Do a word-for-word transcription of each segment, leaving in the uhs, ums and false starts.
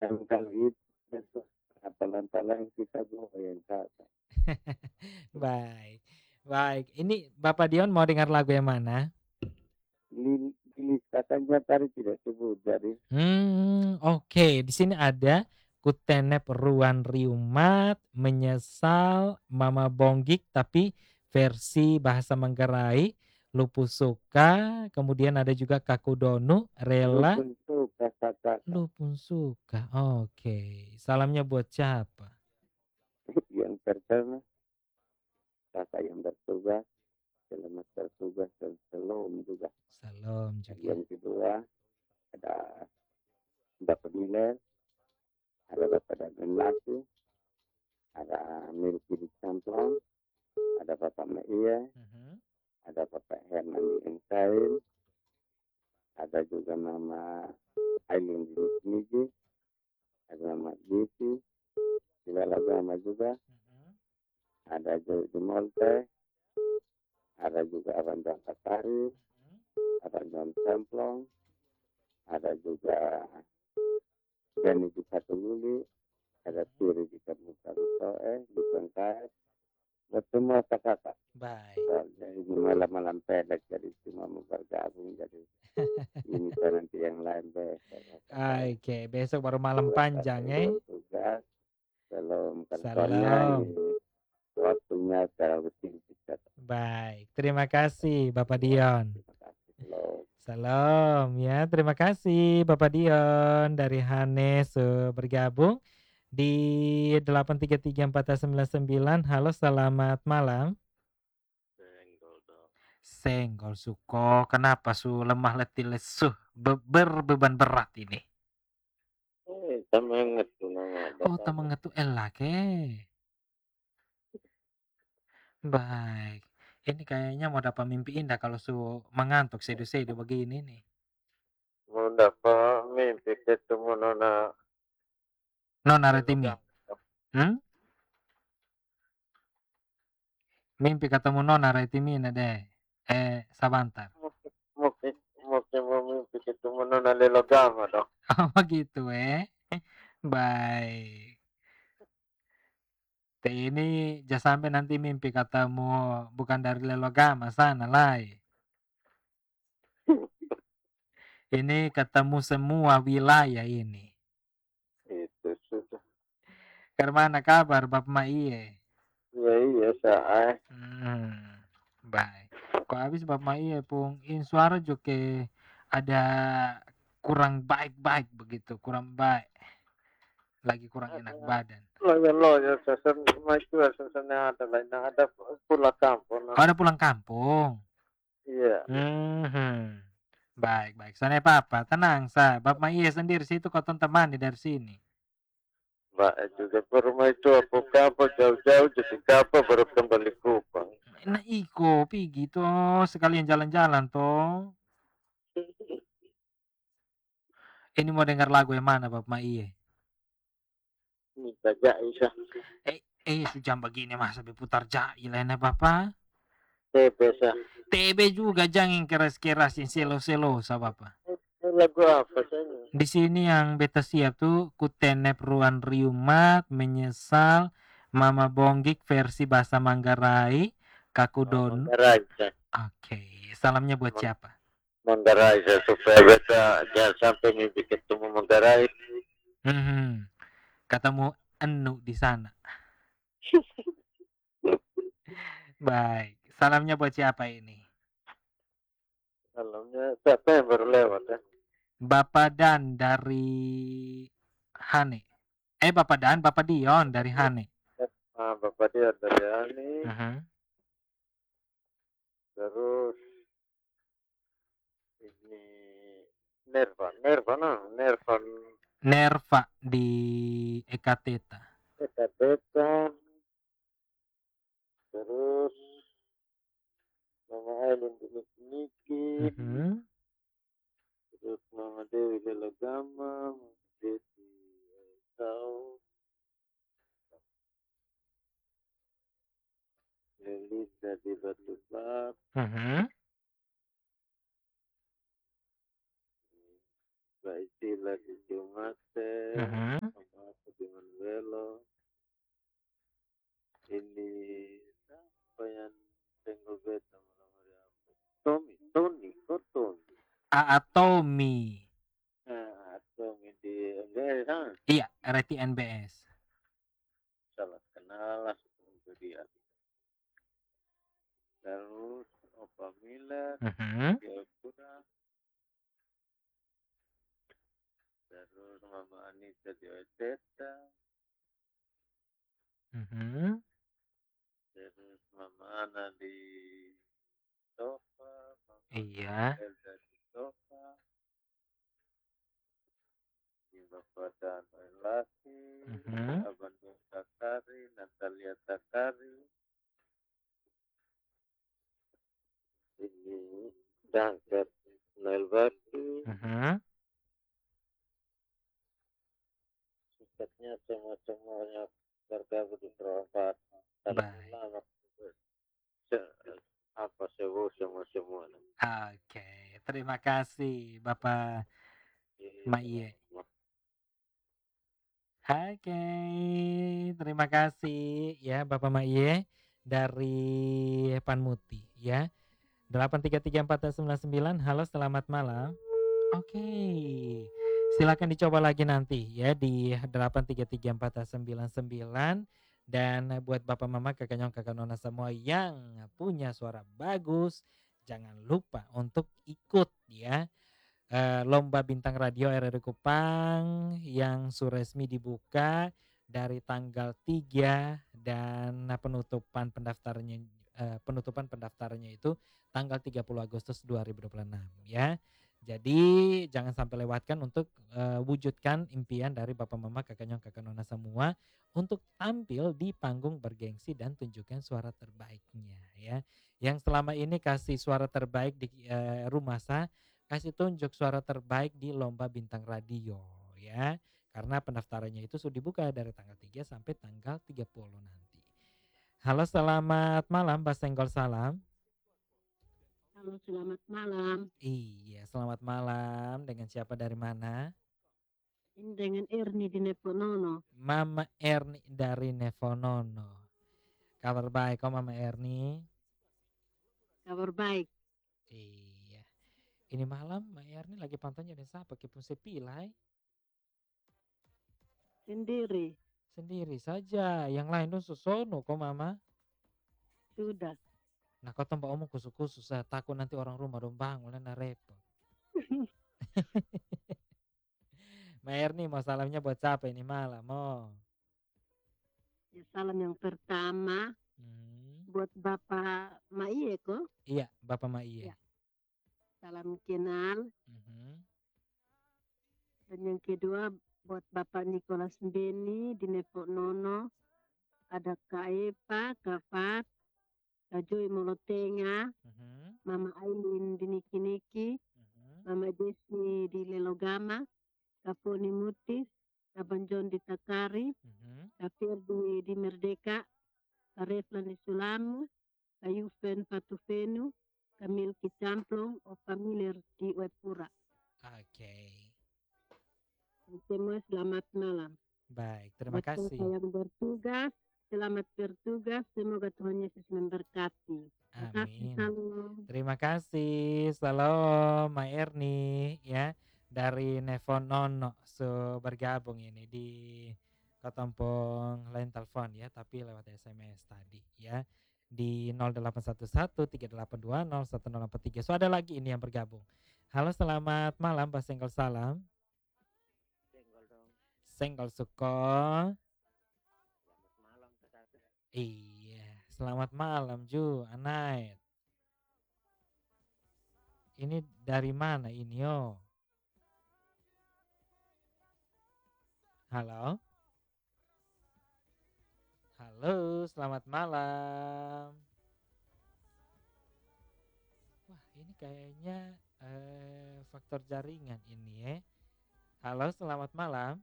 yang kalau itu apalan-talang kita goyang Kak. Baik, baik. Ini Bapak Dion mau dengar lagu yang mana? Lili Lilis katanya tadi tidak sebut jadi Hmm, oke. Di sini ada Kutenep Ruan Riumat, Menyesal, Mama Bonggik tapi versi bahasa Manggarai, Lupu Suka, kemudian ada juga Kakudonu, Rela, Lupun Suka Kakak. Lupun Suka. Oke. Salamnya buat siapa? Yang pertama, kakak yang bertugas, selamat bertugas dan shalom juga. Salam Dan juga. yang kedua, ada Bapak Miller, ada Bapak Dagen Laku, ada Milky di Camplong, ada Bapak Maia, Mhm. ada Bapak Herman di Ensail, ada juga Mama Aileen di Niji, ada Mama Gisi, di Lalagama juga, Mhm. ada Joy di Molte, ada juga Abang Kasari, Mhm. ada John Camplong, ada juga Benny di Katululi, ada Mhm. Tiri di Kabupaten Soe, di Pengkai, buat semua kakak. Baik. Jadi malam-malam pendek, jadi cuma mau bergabung, jadi ini kan nanti yang lain besok. Kakak. Oke, besok baru malam Buat kakak panjang, yang eh? bertugas, belum kantornya Salam. ini waktunya secara rutin kita. Baik, terima kasih Bapak Dion. Terima kasih. Belum. Salam ya, terima kasih Bapak Dion dari Hanes eh, bergabung di delapan tiga tiga empat sembilan sembilan. Halo, selamat malam. Senggol dong. Senggol Suko, kenapa su lemah letih lesu be- berbeban berat ini? Eh, semangat tuh nama Oh, Bapak. temennya tuh elake. Baik. Ini kayaknya mau dapat mimpi indah kalau su mengantuk sedu-sedu begini nih. Mau dapat mimpi ketemu nona Nona Retimi. Leloga. Hmm? Mimpi ketemu Nona Retimi deh. Eh, sabantar. Mungkin mungkin mungkin mau mimpi ketemu nona Lelogama dong. Oh, gitu eh. Baik. Teh ini jangan sampai nanti mimpi ketemu bukan dari Lelogama sana lah. Ini ketemu semua wilayah ini. Itu sudah. Kemana kabar Bapak Maiye? Ya iya saya. Hmm, baik. Kok habis Bapak Maiye pung in suara juga ada kurang baik-baik begitu, kurang baik. Lagi kurang enak Ada badan. lawyer-lawyer sesen maju sesennya ada lain ada pulang kampung. Oh, ada pulang kampung. Iya. Hmm, baik, baik. Sana apa-apa, tenang sa. Bapak Maiye sendiri situ kau temani dari sini. Mbak juga ke rumah itu aku kapal jauh-jauh jadi kapal baru kembali Kupang. Nah, iko, pergi toh, sekalian jalan-jalan toh. Ini mau dengar lagu yang mana Bapak Maiye? Minta Jaisah. Eh, eh, sejam begini masa berputar jahil ya Bapak. Tebesa. T B juga jangan keras-keras yang selo-selo sa Bapak. Lagu apa sih? Di sini yang beta siap tuh Kutenep Ruan Riumat, Menyesal, Mama Bonggik versi bahasa Manggarai, Oh, Kakudon. Manggarai. Oke, salamnya buat siapa? Manggarai supaya beta jangan sampai mimpi ketemu Manggarai. Hmm, ketemu Enu di sana. Baik, salamnya buat siapa ini? Salamnya siapa yang baru lewat ya? Bapak Dan dari Hane. Eh, Bapak Dan, Bapak Dion dari Hane. Ah, Bapak dia dari Ani. Mhm. Terus ini Nerva, Nerva nah, Nerva Nerva di Ekateta. Beta Beta. Terus Mama Aileen di Niki Niki. Mhm. Terus Mama Dewi Lelagama, Mama Desi Tahu, Lelisa di Batu Bak, Mhm. Mbak Sila di Jumate, Mhm. Amasa di Manuelo. Ini apa yang tengo beta malam hari apa? Tommy, Tony, kok Tony? A A Tommy. Ah, Tommy di enggak kan? Iya, R T N B S. Salah kenal lah untuk dia. Terus Opa Miller, Mhm. dia kurang. Terus Mama Anita di Oteta. Mhm. Terus Mama Ana di Sofa. Mama Iya. Elda di Sofa. Di Bapak dan Laki. Mhm. Abang Takari, Natalia Takari. Ini Dangker Noel Baki. Mhm. Singkatnya semua-semuanya bergabung di perempat. Salam Baik. ulama. Se- apa semua semua semua. Oke, terima kasih Bapak Maiye. Oke, terima kasih ya Bapak Maiye dari Panmuti ya. delapan tiga tiga empat sembilan sembilan. Halo, selamat malam. Oke. Silakan dicoba lagi nanti ya di delapan tiga tiga empat sembilan sembilan. Dan buat Bapak Mama, Kakak Nyong, Kakak Nona semua yang punya suara bagus, jangan lupa untuk ikut ya eh, lomba bintang radio R R I Kupang yang suresmi dibuka dari tanggal tiga dan penutupan pendaftarannya eh, penutupan pendaftarannya itu tanggal tiga puluh Agustus dua ribu dua puluh enam ya. Jadi jangan sampai lewatkan untuk eh, wujudkan impian dari Bapak Mama, Kakak Nyong, Kakak Nona semua untuk tampil di panggung bergengsi dan tunjukkan suara terbaiknya ya. Yang selama ini kasih suara terbaik di eh, rumah saya, kasih tunjuk suara terbaik di lomba bintang radio ya. Karena pendaftarannya itu sudah dibuka dari tanggal tiga sampai tanggal tiga puluh nanti. Halo, selamat malam Mbak Senggol, salam. Halo, selamat malam. Iya, selamat malam. Dengan siapa dari mana? Ini dengan Erni di Neponono. Mama Erni dari Nevonono. Kabar baik kok Mama Erni? Kabar baik. Iya. Ini malam Mama Erni lagi pantaunya dan siapa? Kipun sepilai. Sendiri. Sendiri saja. Yang lain dong susono kok Mama. Sudah. Nah kau tambah omong khusus-khusus, saya takut nanti orang rumah dong bangun, nah repot. Mbak Erni mau salamnya buat siapa ini malam? Oh. Ya, salam yang pertama Hmm. buat Bapak Maiye kok. Iya, Bapak Maiye. Ya. Salam kenal. Mhm. Dan yang kedua buat Bapak Nicholas Beni di Neponono. Ada Kak Epa, Kak Fat, Kak Joy Molotenga, Mhm. Mama Aileen di Niki-Niki, Mhm. Mama Jessi di Lelogama, Kak Poni Mutis, Kak Banjon di Takari, Mhm. Kak Firdi di Merdeka, Kak Reflan di Sulamu, Kak Yufen Patufenu, Kak Milki Camplong, Opa Miller di Wepura. Oke. Semua selamat malam. Baik, terima Buat kasih. saya yang bertugas, selamat bertugas. Semoga Tuhan Yesus memberkati. Terima kasih. Amin. Salam. Terima kasih. Salam Mbak Erni ya dari Nevonono so bergabung ini di Kotompong lain telepon ya, tapi lewat S M S tadi ya di nol delapan satu satu tiga delapan dua nol satu nol empat tiga. So ada lagi ini yang bergabung. Halo, selamat malam Pak Senggol, salam. Senggol dong. Senggol Suko. Selamat malam kakak. Iya, selamat malam Ju, Anait. Ini dari mana ini yo? Halo. Halo, selamat malam. Wah, ini kayaknya eh, faktor jaringan ini ya. Halo, selamat malam.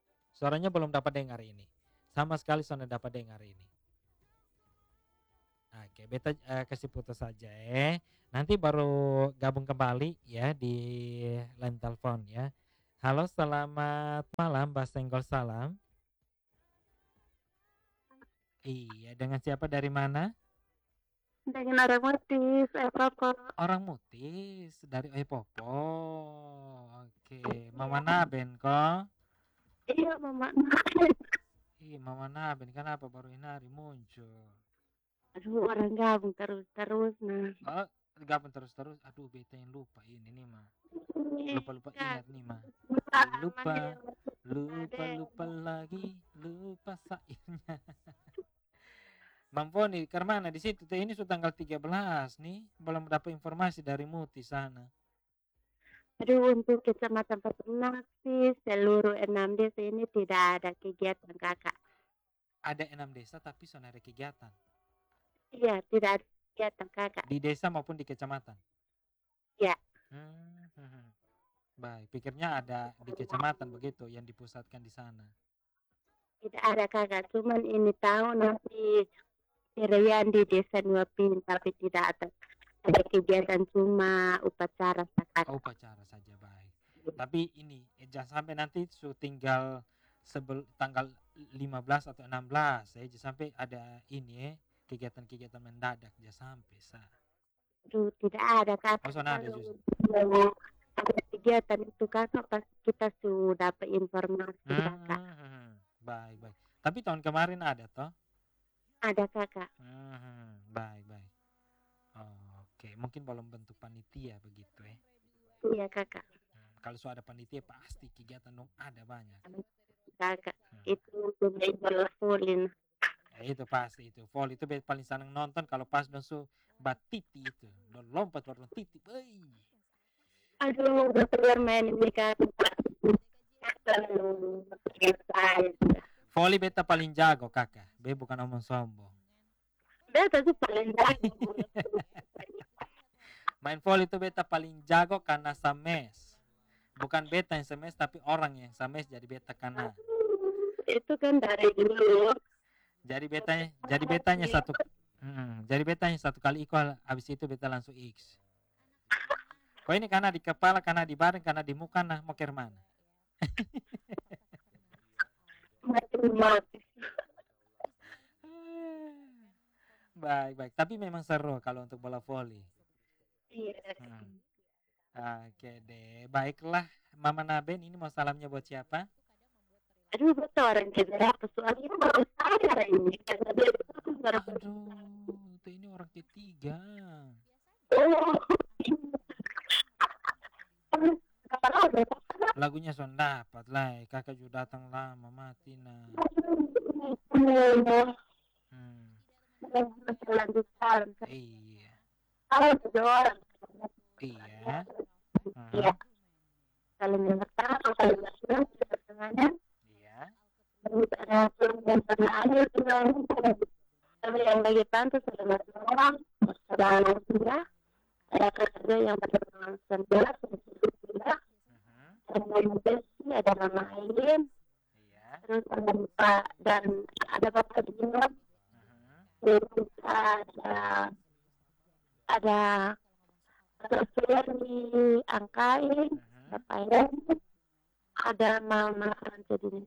Suaranya belum dapat dengar ini. Sama sekali sudah dapat dengar ini. Oke, beta eh, kasih putus saja eh. Nanti baru gabung kembali ya di line telepon ya. Halo, selamat malam, Mbak Senggol Salam. Iya, dengan siapa dari mana? Dengan orang Mutis, eh Papa. Orang Mutis dari Oepopo. Oke, Mama Naben kok. Iya, Mama. Ih, Mama Naben kenapa baru ini hari muncul? Aduh, orang gabung terus-terus nah. Oh, gabung terus-terus. Aduh, beta yang lupa ini nih mah. Lupa-lupa ingat nih mah. Lupa, lupa, lupa lagi, lupa sairnya. Mamponi, karena di situ teh ini sudah tanggal tiga belas nih, belum dapat informasi dari Muti sana. Aduh, untuk Kecamatan Peternak sih seluruh enam desa ini tidak ada kegiatan kakak. Ada enam desa tapi sudah ada kegiatan. Iya, tidak ada kegiatan kakak. Di desa maupun di kecamatan. Ya. Hmm, hmm, hmm. Baik, pikirnya ada di kecamatan begitu yang dipusatkan di sana. Tidak ada kakak, cuman ini tahu nanti perayaan di desa Nuapin, tapi tidak ada ada kegiatan cuma upacara kakak. Oh, upacara saja, baik. Tapi ini eh, jangan sampai nanti su tinggal sebel tanggal lima belas atau enam belas ya, jangan sampai ada ini ya, kegiatan-kegiatan mendadak jangan sampai sa. Aduh, tidak ada kakak. Oh, sana ada justru. Kalau ada kegiatan itu kakak pasti kita sudah dapat informasi Hmm, kakak. hmm, hmm. Baik, baik. Tapi tahun kemarin ada toh? Ada kakak. Hmm, hmm. Baik, baik. Oh, oke, mungkin belum bentuk panitia begitu ya. Iya kakak. Hmm, kalau sudah ada panitia pasti kegiatan dong ada banyak. Kakak Hmm. itu sudah bola volin. Ya, itu pasti itu. Vol itu be- paling senang nonton kalau pas don su batiti itu. Don lompat baru titi. Wey. Aduh, betul bermain ini kakak. Selalu Volley beta paling jago kakak. Be bukan omong sombong. beta sih paling jago. Main volley itu beta paling jago karena sames. Bukan beta yang sames tapi orang yang sames jadi beta karena. Itu kan dari dulu. Jadi betanya, jadi betanya satu, hmm, jadi betanya satu kali equal, habis itu beta langsung X. Kok ini karena di kepala, karena di badan, karena di muka, nah mau ke mana? Mati-mati. Baik, baik. Tapi memang seru kalau untuk bola voli. Iya. Hmm. Oke deh, baiklah. Mama Naben ini mau salamnya buat siapa? Aduh, betul orang keberapa soalnya baru saya ini karena dia itu baru. Aduh, itu ini orang ketiga. Oh. Lagunya son dapat lah, kakak juga datang lama mati nah. Hmm. Lanjutkan. Iya. Kalau tiga orang. Iya. Iya. Kalau yang pertama, kalau yang kedua, pertengahan. Iya. Terus ada yang pernah ada kalau yang bagi pantas ada orang, ada yang sudah, ada kerja yang pada sembilan, sembilan, ada yang besi, ada nama lain, terus ada Pak dan ada Bapak Dino, terus ada ada ada di angkai, apa ya? Ada mama jadi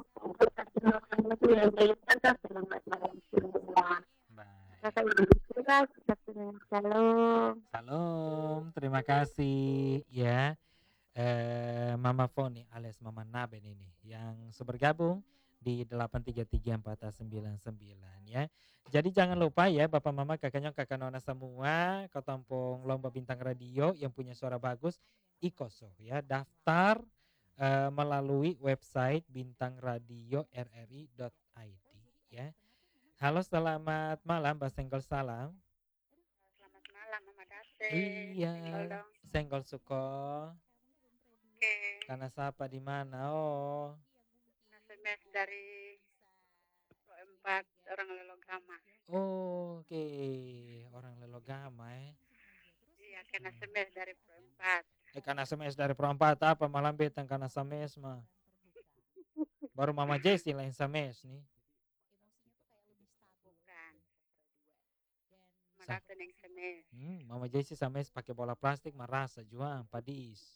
yang baik selamat malam semua. Kakak ibu sudah salam. Salam, terima kasih ya. Eh, Mama Foni alias Mama Naben ini yang bergabung di delapan tiga tiga empat sembilan sembilan ya. Jadi jangan lupa ya Bapak Mama kakaknya kakak nona semua Kotampong Lomba Bintang Radio yang punya suara bagus ikoso ya daftar uh, melalui website bintangradio r r i dot i d ya. Halo, selamat malam Mbak Senggol Salam. Selamat malam Mama Dase. Iya. Senggol Suko. Oke. Karena siapa di mana? Oh. Nasemes dari empat orang Lelogama. Oh, oke, okay. Orang Lelogama eh. Iya, karena semes dari empat. Eh karena semes dari perempat apa malam betang karena semes mah. Baru Mama Jessie lain semes nih. Bukan. Mama Sa Date neng semes. hmm, Mama Jessie sama pakai bola plastik merasa juang padis.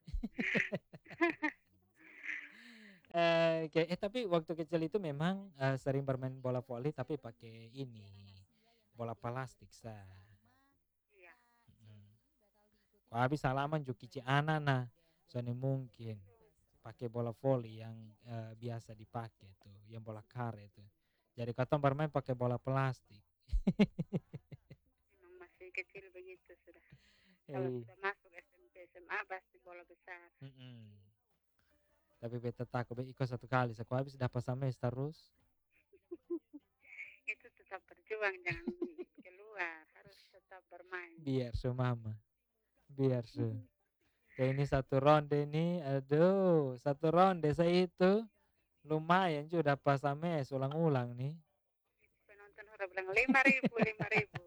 Eh, kayak eh tapi waktu kecil itu memang eh, sering bermain bola voli tapi pakai ini bola plastik sa. Iya. Mm. Kau habis salaman juga kici anak nah, soalnya mungkin pakai bola voli yang eh, biasa dipakai tuh, yang bola karet tuh. Jadi kata bermain pakai bola plastik. Memang masih kecil begitu sudah. Kalau Eh, sudah masuk S M P S M A pasti bola besar. mm-mm. Tapi beta takut be ikut satu kali, sekolah habis dapat sampai terus. Itu tetap berjuang, jangan keluar, harus tetap bermain. Biar su mama, biar su. Kayak ini satu ronde nih, aduh, satu ronde saya itu lumayan juga dapat sampai ulang-ulang nih. Penonton udah bilang lima ribu, lima ribu.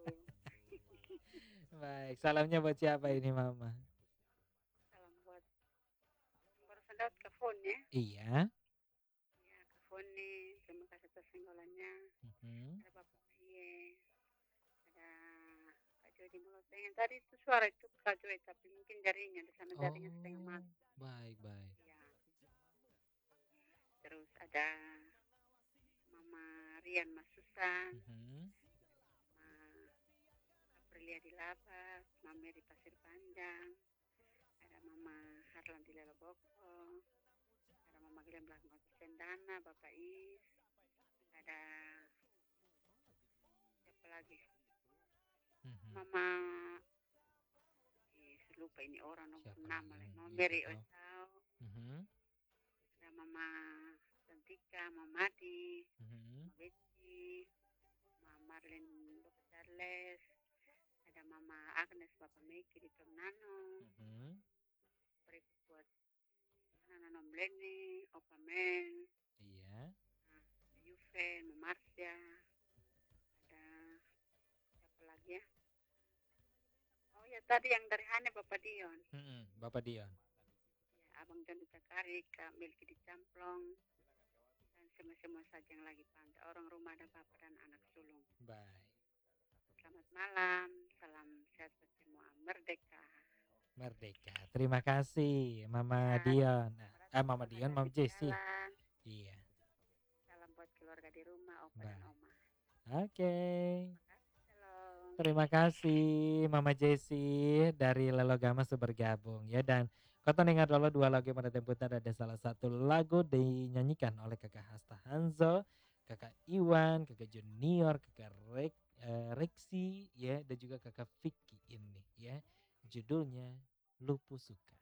Baik, salamnya buat siapa ini mama? Salam buat barusan dapat ke phone ya. Iya. Ya, ke phone nih. Terima kasih atas senggolannya. Mhm. Ada Bapak Iye, ada Kak Joy di Muloteng. Tadi itu suara itu Kak Joy, tapi mungkin jaringnya di sana jaringnya setengah Oh, mati. baik baik. Ya. Terus ada Mama Rian Mas Susan, Mhm. Mama Aprilia di Labas, Mama di Pasir Panjang, ada Mama Harlan di Leloboko, ada Mama Glenn Belakang Sendana, Bapak Is, ada siapa lagi? Mhm. Mama, eh, lupa ini orang nomor Siapa nama lagi lagi. yang Mama itu Mary tahu? Osau, Mhm. ada Mama Santika, Mama Madi, Mhm. Mama Betsy, Mama Marlene Bapak Charles, ada Mama Agnes Bapak Meki di Tomnano, Mhm. berikut buat Nana Nombleni, Opa Men, Iya. nah, Yuven, Mama Marsha, ada siapa lagi ya? Oh ya tadi yang dari Hane Bapak Dion, Mhm. Bapak Dion. ya, Abang John di Cakari, Kak Milky di Camplong, dan semua-semua saja yang lagi pantai. Orang rumah ada bapak dan anak sulung. Baik. Selamat malam, salam sehat buat semua. Merdeka. Merdeka. Terima kasih Mama Ya, Dion. terima Eh kasih Mama Mama Dion, Dati Mama di Jessie. jalan. Iya. Salam buat keluarga di rumah, Opa dan Baik. Oma. Oke. Terima kasih, Shalom. Terima kasih Mama Jessie dari Lelogama bergabung ya, dan kau dengar dulu dua lagu yang pada temputan, ada salah satu lagu dinyanyikan oleh Kakak Hasta Hanzo, Kakak Iwan, Kakak Junior, Kakak Rek, eh, Rexi ya, dan juga Kakak Vicky ini ya. Judulnya Lupu Suka.